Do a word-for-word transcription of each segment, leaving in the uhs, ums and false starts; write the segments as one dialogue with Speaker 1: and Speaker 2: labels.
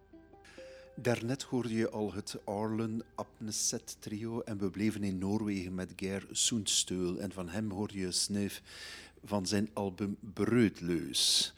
Speaker 1: Daarnet hoorde je al het Arlen Apneset trio en we bleven in Noorwegen met Geir Soensteul. En van hem hoorde je sneuf van zijn album Broodleus.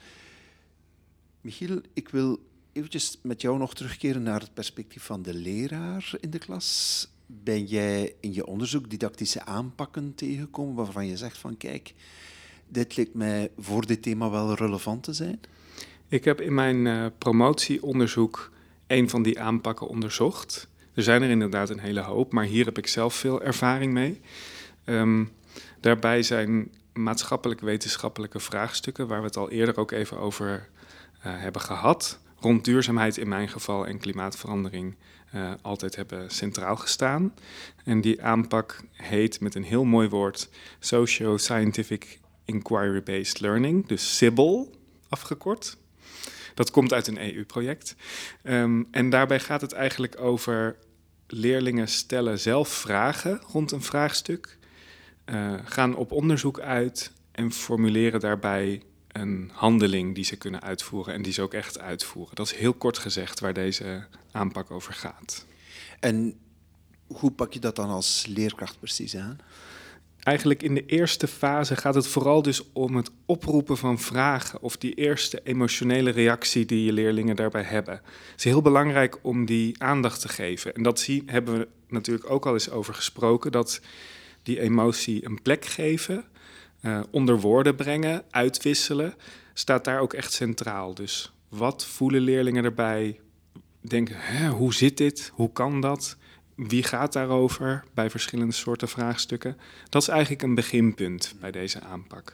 Speaker 1: Michiel, ik wil eventjes met jou nog terugkeren naar het perspectief van de leraar in de klas. Ben jij in je onderzoek didactische aanpakken tegengekomen waarvan je zegt van kijk, dit lijkt mij voor dit thema wel relevant te zijn?
Speaker 2: Ik heb in mijn uh, promotieonderzoek een van die aanpakken onderzocht. Er zijn er inderdaad een hele hoop, maar hier heb ik zelf veel ervaring mee. Um, daarbij zijn maatschappelijk-wetenschappelijke vraagstukken, waar we het al eerder ook even over uh, hebben gehad, rond duurzaamheid in mijn geval en klimaatverandering uh, altijd hebben centraal gestaan. En die aanpak heet met een heel mooi woord Socio-Scientific Inquiry-Based Learning, dus S I B L afgekort. Dat komt uit een E U-project. Um, en daarbij gaat het eigenlijk over leerlingen stellen zelf vragen rond een vraagstuk, uh, gaan op onderzoek uit en formuleren daarbij een handeling die ze kunnen uitvoeren en die ze ook echt uitvoeren. Dat is heel kort gezegd waar deze aanpak over gaat.
Speaker 1: En hoe pak je dat dan als leerkracht precies aan?
Speaker 2: Eigenlijk in de eerste fase gaat het vooral dus om het oproepen van vragen of die eerste emotionele reactie die je leerlingen daarbij hebben. Het is heel belangrijk om die aandacht te geven. En dat zie, hebben we natuurlijk ook al eens over gesproken, dat die emotie een plek geven, uh, onder woorden brengen, uitwisselen, staat daar ook echt centraal. Dus wat voelen leerlingen erbij? Denken, hè, hoe zit dit? Hoe kan dat? Wie gaat daarover bij verschillende soorten vraagstukken? Dat is eigenlijk een beginpunt bij deze aanpak.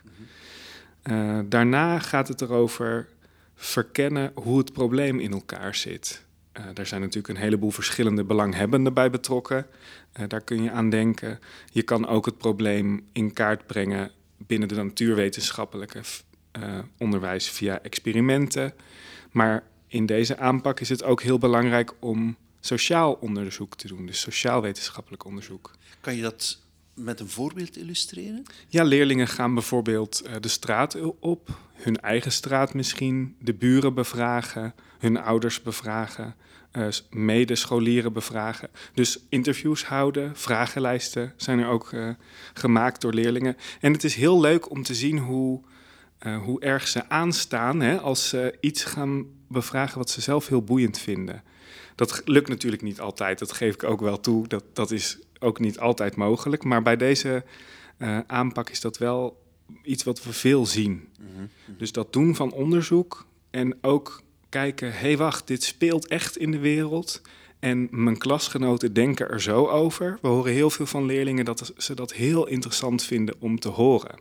Speaker 2: Uh, daarna gaat het erover verkennen hoe het probleem in elkaar zit. Uh, daar zijn natuurlijk een heleboel verschillende belanghebbenden bij betrokken. Uh, daar kun je aan denken. Je kan ook het probleem in kaart brengen binnen de natuurwetenschappelijke uh, onderwijs via experimenten. Maar in deze aanpak is het ook heel belangrijk om sociaal onderzoek te doen, dus sociaal-wetenschappelijk onderzoek.
Speaker 1: Kan je dat met een voorbeeld illustreren?
Speaker 2: Ja, leerlingen gaan bijvoorbeeld uh, de straat op, hun eigen straat misschien, de buren bevragen, hun ouders bevragen, uh, medescholieren bevragen. Dus interviews houden, vragenlijsten zijn er ook uh, gemaakt door leerlingen. En het is heel leuk om te zien hoe, uh, hoe erg ze aanstaan hè, als ze iets gaan bevragen wat ze zelf heel boeiend vinden. Dat lukt natuurlijk niet altijd, dat geef ik ook wel toe. Dat, dat is ook niet altijd mogelijk. Maar bij deze uh, aanpak is dat wel iets wat we veel zien. Mm-hmm. Dus dat doen van onderzoek en ook kijken, hé hey, wacht, dit speelt echt in de wereld. En mijn klasgenoten denken er zo over. We horen heel veel van leerlingen dat ze dat heel interessant vinden om te horen.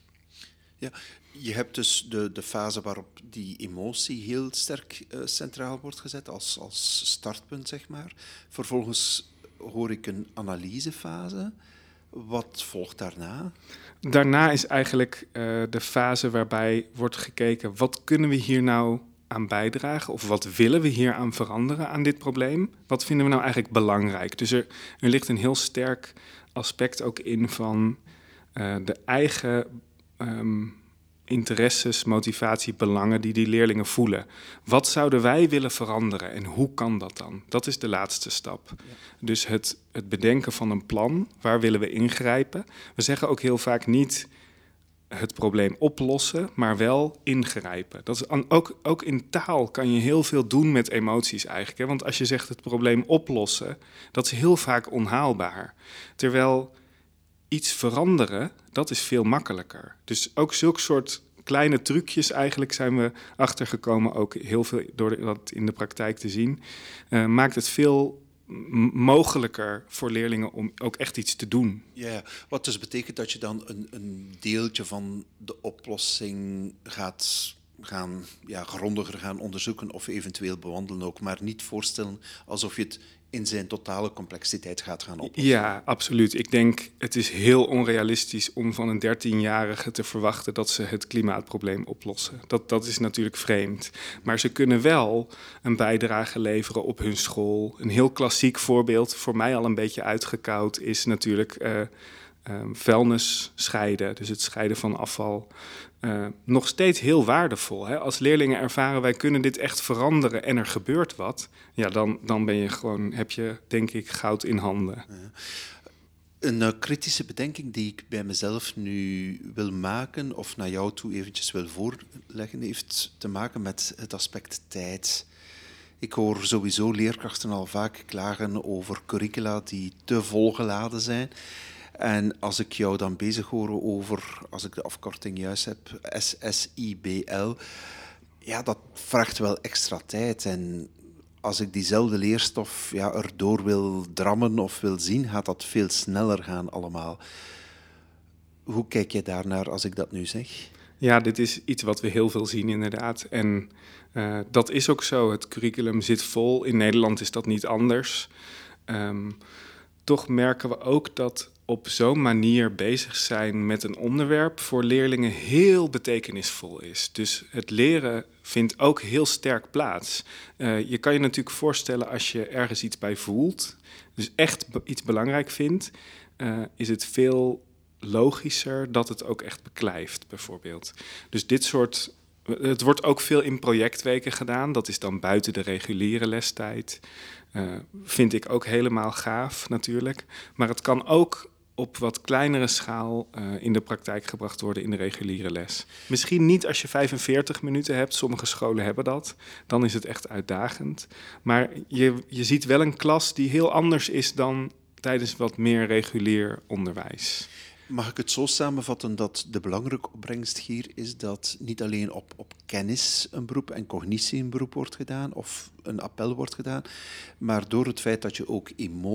Speaker 1: Ja. Je hebt dus de, de fase waarop die emotie heel sterk uh, centraal wordt gezet, als, als startpunt, zeg maar. Vervolgens hoor ik een analysefase. Wat volgt daarna?
Speaker 2: Daarna is eigenlijk uh, de fase waarbij wordt gekeken, wat kunnen we hier nou aan bijdragen? Of wat willen we hier aan veranderen aan dit probleem? Wat vinden we nou eigenlijk belangrijk? Dus er, er ligt een heel sterk aspect ook in van uh, de eigen Um, interesses, motivatie, belangen die die leerlingen voelen. Wat zouden wij willen veranderen en hoe kan dat dan? Dat is de laatste stap. Ja. Dus het, het bedenken van een plan, waar willen we ingrijpen? We zeggen ook heel vaak niet het probleem oplossen, maar wel ingrijpen. Dat is aan, ook, ook in taal kan je heel veel doen met emoties eigenlijk. Hè? Want als je zegt het probleem oplossen, dat is heel vaak onhaalbaar. Terwijl iets veranderen, dat is veel makkelijker. Dus ook zulke soort kleine trucjes eigenlijk zijn we achtergekomen, ook heel veel door dat in de praktijk te zien, uh, maakt het veel m- mogelijker voor leerlingen om ook echt iets te doen.
Speaker 1: Ja, wat dus betekent dat je dan een, een deeltje van de oplossing gaat gaan, ja, grondiger gaan onderzoeken of eventueel bewandelen ook, maar niet voorstellen alsof je het in zijn totale complexiteit gaat gaan oplossen.
Speaker 2: Ja, absoluut. Ik denk, het is heel onrealistisch om van een dertienjarige te verwachten dat ze het klimaatprobleem oplossen. Dat, dat is natuurlijk vreemd. Maar ze kunnen wel een bijdrage leveren op hun school. Een heel klassiek voorbeeld, voor mij al een beetje uitgekoud, is natuurlijk Uh, um, vuilnis scheiden, dus het scheiden van afval, uh, nog steeds heel waardevol. Hè? Als leerlingen ervaren, wij kunnen dit echt veranderen en er gebeurt wat, ja, dan, dan ben je gewoon, heb je denk ik goud in handen.
Speaker 1: Ja. Een uh, kritische bedenking die ik bij mezelf nu wil maken, of naar jou toe eventjes wil voorleggen, heeft te maken met het aspect tijd. Ik hoor sowieso leerkrachten al vaak klagen over curricula die te volgeladen zijn. En als ik jou dan bezig hoor over, als ik de afkorting juist heb, S S I B L, ja, dat vraagt wel extra tijd. En als ik diezelfde leerstof ja, erdoor wil drammen of wil zien, gaat dat veel sneller gaan allemaal. Hoe kijk je daarnaar als ik dat nu zeg?
Speaker 2: Ja, dit is iets wat we heel veel zien inderdaad. En uh, dat is ook zo. Het curriculum zit vol. In Nederland is dat niet anders. Um, toch merken we ook dat op zo'n manier bezig zijn met een onderwerp voor leerlingen heel betekenisvol is. Dus het leren vindt ook heel sterk plaats. Uh, je kan je natuurlijk voorstellen als je ergens iets bij voelt, dus echt be- iets belangrijk vindt, uh, is het veel logischer dat het ook echt beklijft, bijvoorbeeld. Dus dit soort... Het wordt ook veel in projectweken gedaan. Dat is dan buiten de reguliere lestijd. Uh, vind ik ook helemaal gaaf natuurlijk. Maar het kan ook op wat kleinere schaal uh, in de praktijk gebracht worden in de reguliere les. Misschien niet als je vijfenveertig minuten hebt. Sommige scholen hebben dat. Dan is het echt uitdagend. Maar je, je ziet wel een klas die heel anders is dan tijdens wat meer regulier onderwijs.
Speaker 1: Mag ik het zo samenvatten dat de belangrijke opbrengst hier is dat niet alleen op, op kennis een beroep en cognitie een beroep wordt gedaan of een appel wordt gedaan, maar door het feit dat je ook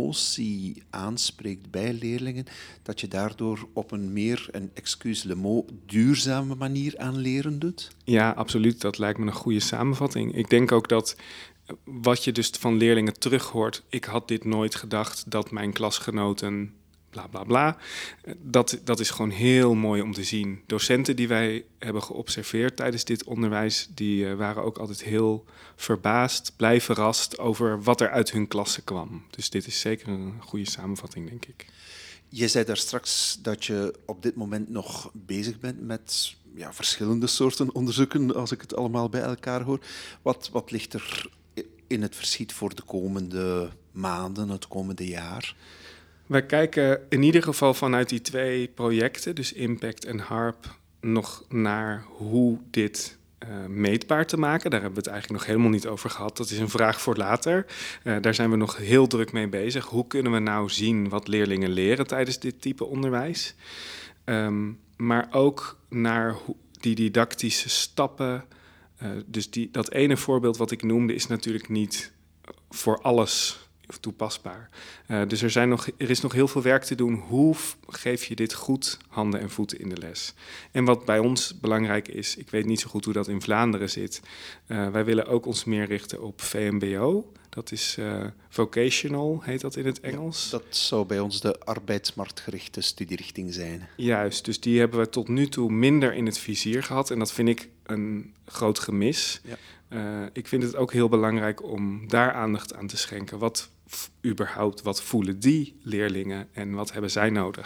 Speaker 1: emotie aanspreekt bij leerlingen, dat je daardoor op een meer, een excuse le mot, duurzame manier aan leren doet?
Speaker 2: Ja, absoluut. Dat lijkt me een goede samenvatting. Ik denk ook dat wat je dus van leerlingen terughoort, ik had dit nooit gedacht dat mijn klasgenoten... bla bla bla. Dat, dat is gewoon heel mooi om te zien. Docenten die wij hebben geobserveerd tijdens dit onderwijs, die uh, waren ook altijd heel verbaasd, blij verrast over wat er uit hun klasse kwam. Dus dit is zeker een goede samenvatting, denk ik.
Speaker 1: Je zei daar straks dat je op dit moment nog bezig bent met ja, verschillende soorten onderzoeken, als ik het allemaal bij elkaar hoor. Wat, wat ligt er in het verschiet voor de komende maanden, het komende jaar?
Speaker 2: Wij kijken in ieder geval vanuit die twee projecten, dus Impact en HARP, nog naar hoe dit uh, meetbaar te maken. Daar hebben we het eigenlijk nog helemaal niet over gehad. Dat is een vraag voor later. Uh, daar zijn we nog heel druk mee bezig. Hoe kunnen we nou zien wat leerlingen leren tijdens dit type onderwijs? Um, maar ook naar hoe die didactische stappen. Uh, dus die, dat ene voorbeeld wat ik noemde is natuurlijk niet voor alles toepasbaar. Uh, dus er, zijn nog, er is nog heel veel werk te doen. Hoe geef je dit goed handen en voeten in de les? En wat bij ons belangrijk is, ik weet niet zo goed hoe dat in Vlaanderen zit. Uh, wij willen ook ons meer richten op V M B O. Dat is uh, vocational, heet dat in het Engels.
Speaker 1: Ja, dat zou bij ons de arbeidsmarktgerichte studierichting zijn.
Speaker 2: Juist, dus die hebben we tot nu toe minder in het vizier gehad. En dat vind ik een groot gemis. Ja. Uh, ik vind het ook heel belangrijk om daar aandacht aan te schenken. Wat f- überhaupt, wat voelen die leerlingen en wat hebben zij nodig?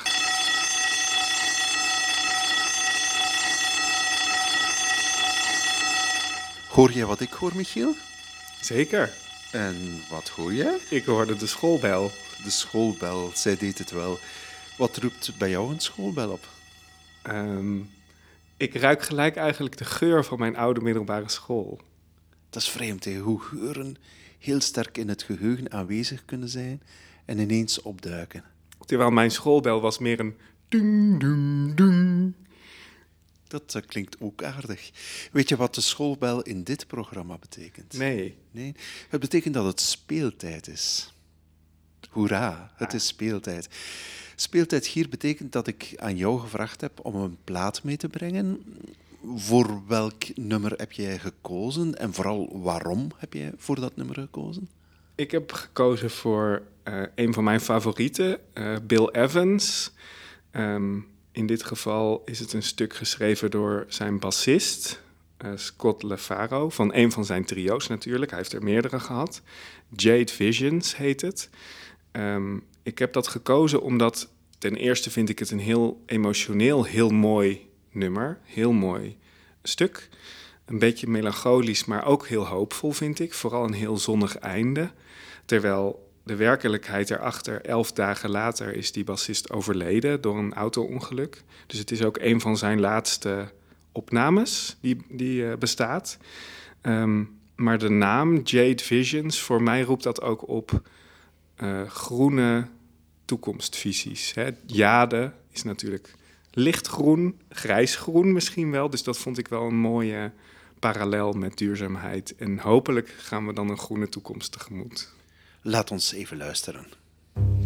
Speaker 1: Hoor jij wat ik hoor, Michiel?
Speaker 2: Zeker.
Speaker 1: En wat hoor jij?
Speaker 2: Ik hoorde de schoolbel.
Speaker 1: De schoolbel, zij deed het wel. Wat roept bij jou een schoolbel op?
Speaker 2: Um, ik ruik gelijk eigenlijk de geur van mijn oude middelbare school.
Speaker 1: Dat is vreemd, hè? Hoe geuren heel sterk in het geheugen aanwezig kunnen zijn en ineens opduiken.
Speaker 2: Terwijl mijn schoolbel was meer een dung, dung, dung.
Speaker 1: Dat uh, klinkt ook aardig. Weet je wat de schoolbel in dit programma betekent?
Speaker 2: Nee.
Speaker 1: Nee? Het betekent dat het speeltijd is. Hoera, het is speeltijd. Speeltijd hier betekent dat ik aan jou gevraagd heb om een plaat mee te brengen. Voor welk nummer heb jij gekozen en vooral waarom heb jij voor dat nummer gekozen?
Speaker 2: Ik heb gekozen voor uh, een van mijn favorieten, uh, Bill Evans. Um, in dit geval is het een stuk geschreven door zijn bassist, uh, Scott LaFaro, van een van zijn trio's natuurlijk. Hij heeft er meerdere gehad. Jade Visions heet het. Um, ik heb dat gekozen omdat ten eerste vind ik het een heel emotioneel, heel mooi nummer. Heel mooi stuk. Een beetje melancholisch, maar ook heel hoopvol vind ik. Vooral een heel zonnig einde. Terwijl de werkelijkheid erachter, elf dagen later is die bassist overleden door een auto-ongeluk. Dus het is ook een van zijn laatste opnames die, die uh, bestaat. Um, maar de naam Jade Visions, voor mij roept dat ook op uh, groene toekomstvisies. Hè. Jade is natuurlijk lichtgroen, grijsgroen misschien wel. Dus dat vond ik wel een mooie parallel met duurzaamheid. En hopelijk gaan we dan een groene toekomst tegemoet.
Speaker 1: Laat ons even luisteren.